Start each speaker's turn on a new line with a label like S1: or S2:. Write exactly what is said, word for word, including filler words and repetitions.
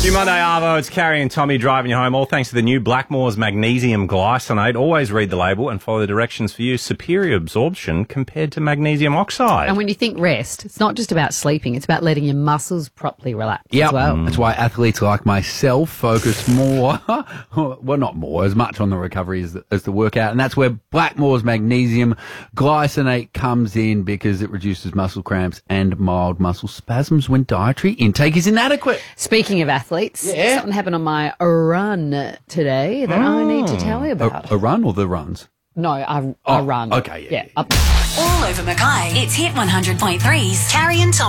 S1: You Monday Arvo, it's Carrie and Tommy driving you home, all thanks to the new Blackmores Magnesium Glycinate. Always read the label and follow the directions for you. Superior absorption compared to magnesium oxide.
S2: And when you think rest, it's not just about sleeping, it's about letting your muscles properly relax
S3: Yep.
S2: as well.
S3: That's why athletes like myself focus more, well, not more, as much on the recovery as the, as the workout. And that's where Blackmores Magnesium Glycinate comes in, because it reduces muscle cramps and mild muscle spasms when dietary intake is inadequate.
S2: Speaking of athletes,
S3: Yeah.
S2: something happened on my run today that I need to tell you about.
S3: A, a run or the runs?
S2: no, I,
S3: Oh,
S2: I run.
S3: okay, yeah,
S2: Yeah.
S3: yeah.
S2: Up-
S4: All over Mackay. It's Hit one hundred point three's Carrie and Tom.